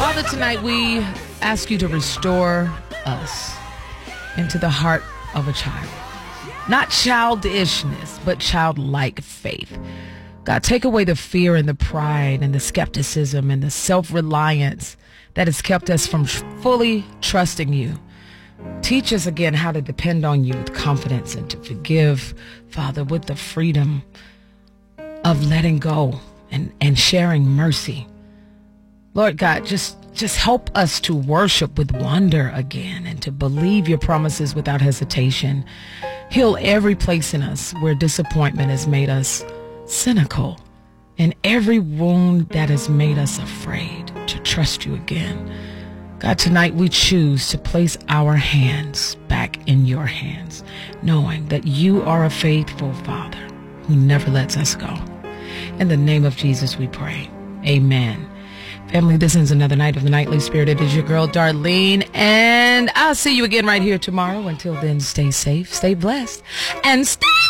Father, tonight we ask you to restore us into the heart of a child. Not childishness, but childlike faith. God, take away the fear and the pride and the skepticism and the self-reliance that has kept us from fully trusting you. Teach us again how to depend on you with confidence and to forgive, Father, with the freedom of letting go and sharing mercy. Lord God, just help us to worship with wonder again and to believe your promises without hesitation. Heal every place in us where disappointment has made us cynical and every wound that has made us afraid to trust you again. God, tonight we choose to place our hands back in your hands, knowing that you are a faithful Father who never lets us go. In the name of Jesus we pray. Amen. Family, this is another night of the Nightly Spirit. It is your girl, Darlene, and I'll see you again right here tomorrow. Until then, stay safe, stay blessed, and stay